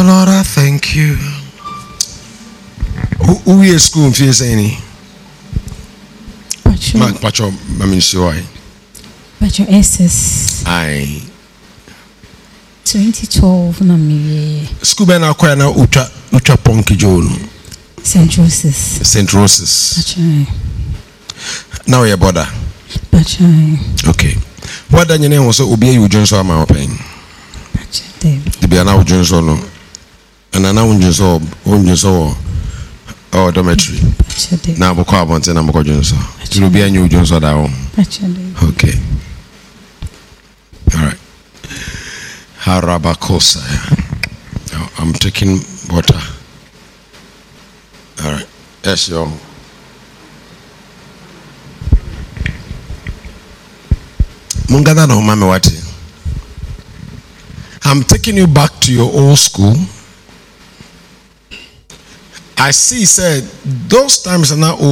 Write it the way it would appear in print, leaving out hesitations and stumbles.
Oh Lord, I thank you. Who is school in Fiesani? Mark Pacho, Maminsoi. Pacho SS. Aye. 2012 na me. School ben acquire now Ucha Ponky Joan. St. Roses. St. Roses. Pacho. Now you're border. Pacho. Okay. What then your name was Obia you Johnson or my pain? Pacho David. To be an out Johnson no. And an out Johnson or dormitory. Pacho David. Now Boko Abonte and Boko Johnson. It will be a new Johnson down. Pacho David. Okay. All right. Harabakosa. I'm taking water. All right. Yes, yo. Mungada no mame wati. I'm taking you back to your old school. I see, said those times are now